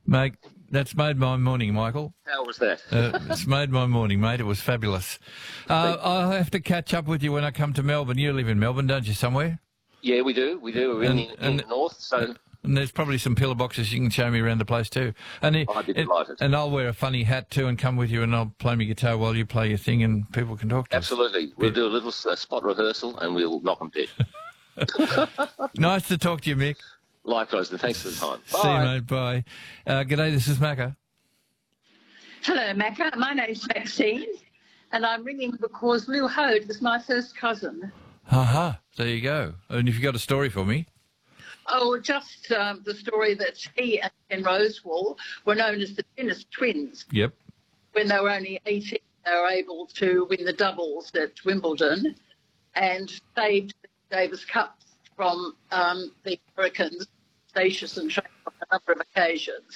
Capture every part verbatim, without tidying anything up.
Mate, that's made my morning, Michael. How was that? Uh, it's made my morning, mate. It was fabulous. Uh, I'll have to catch up with you when I come to Melbourne. You live in Melbourne, don't you, somewhere? Yeah, we do. We do. We're in, And- the, in and- the north, so And there's probably some pillar boxes you can show me around the place too. And it- I'd be it- delighted. And I'll wear a funny hat too and come with you and I'll play my guitar while you play your thing and people can talk to absolutely. We'll do a little uh, spot rehearsal and we'll knock them dead. us. Nice to talk to you, Mick. Likewise, and thanks for the time. See you, mate. Bye. Uh, g'day, this is Macca. Hello, Macca. My name's Maxine, and I'm ringing because Lou Hode was my first cousin. Uh-huh. There you go. And if you've got a story for me. Oh, just um, the story that he and Ken Rosewall were known as the tennis twins. Yep. When they were only eighteen, they were able to win the doubles at Wimbledon and saved the Davis Cup from um, the Americans, Statius and Tracy, on a number of occasions.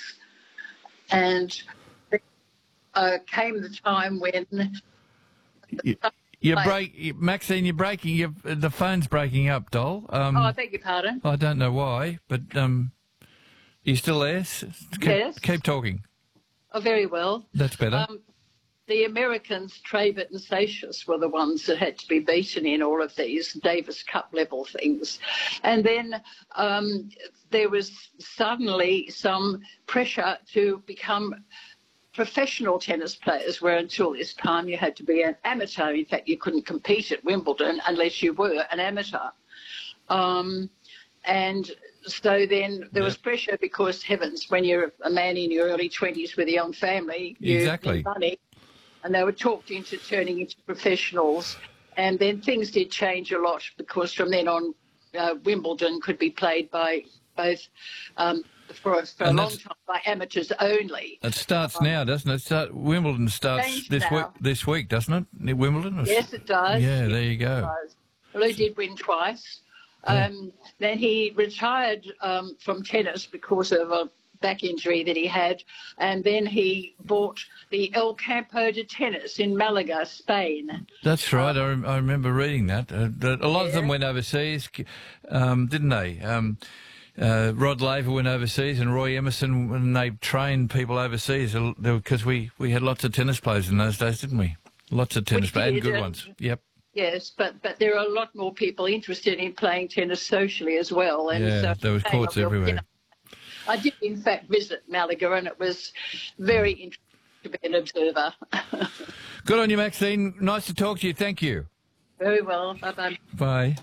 And uh, came the time when... You, you're break, Maxine, you're breaking, you're, the phone's breaking up, doll. Um, oh, I beg your pardon. I don't know why, but um, you still there? S- Keep, Yes. Keep talking. Oh, very well. That's better. Um, the Americans, Travat and Statius, were the ones that had to be beaten in all of these Davis Cup level things. And then um, there was suddenly some pressure to become professional tennis players, where until this time you had to be an amateur. In fact, you couldn't compete at Wimbledon unless you were an amateur. Um, and so then there was pressure because, heavens, when you're a man in your early twenties with a young family, you Exactly. need money. And they were talked into turning into professionals. And then things did change a lot because from then on, uh, Wimbledon could be played by both, um, for, for a And long that's- time, by amateurs only. It starts now, doesn't it? Start, Wimbledon starts Changed this now. week. This week, doesn't it? Wimbledon. Or- Yes, it does. Yeah, there you It go. does. Well, he did win twice. Um, then he retired um, from tennis because of a back injury that he had, and then he bought the El Campo de Tennis in Malaga, Spain. That's right. I, rem- I remember reading that. Uh, that a lot of them Yeah. went overseas, um, didn't they? Um, uh, Rod Laver went overseas, and Roy Emerson, when they trained people overseas, because we, we had lots of tennis players in those days, didn't we? Lots of tennis players, and did, good and- ones. Yep. Yes, but, but there are a lot more people interested in playing tennis socially as well. And Yeah, so there was hang on, courts we'll- everywhere. you know, I did, in fact, visit Malaga, and it was very interesting to be an observer. Good on you, Maxine. Nice to talk to you. Thank you. Very well. Bye-bye. Bye.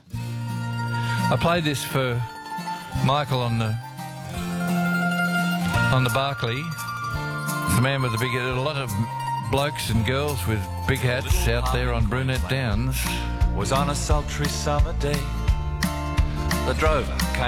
I played this for Michael on the on the Barclay. The man with the big head. A lot of blokes and girls with big hats out there on Brunette Downs. Was on a sultry summer day. The drover came